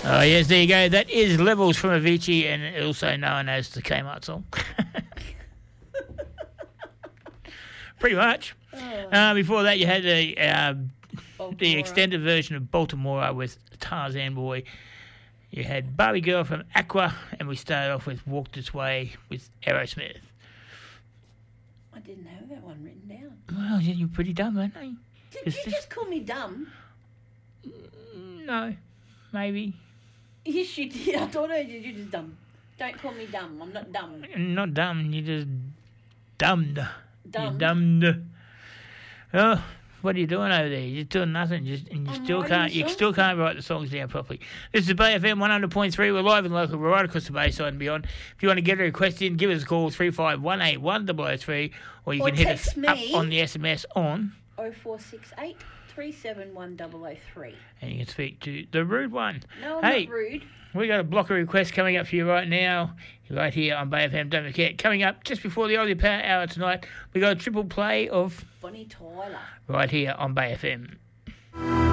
Oh, yes, there you go. That is Levels from Avicii, and also known as the Kmart song. Pretty much. Before that, you had the extended version of Baltimore with Tarzan Boy. You had Barbie Girl from Aqua, and we started off with Walk This Way with Aerosmith. I didn't have that one written down. Well, you're pretty dumb, aren't you? Did you just call me dumb? No, maybe. Yes, you did. I thought I heard you just dumb. Don't call me dumb. I'm not dumb. Not dumb. You're just dumbed. Dumb. You're dumbed. Oh, what are you doing over there? You're doing nothing. You still can't write the songs down properly. This is Bay FM 100.3. We're live and local. We're right across the Bayside and beyond. If you want to get a request in, give us a call 35181003, or you can hit us up on the SMS on 0468 371 003. And you can speak to the rude one. No, I'm not rude. We got a block of requests coming up for you right now, right here on Bay FM. Don't forget, coming up just before the Aussie Power Hour tonight, we got a triple play of Bonnie Tyler. Right here on Bay FM.